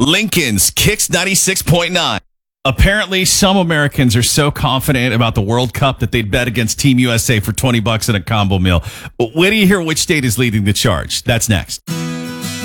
Lincoln's Kicks 96.9. Apparently, some Americans are so confident about the World Cup that they'd bet against Team USA for $20 at a combo meal. Wait till you hear which state is leading the charge. That's next.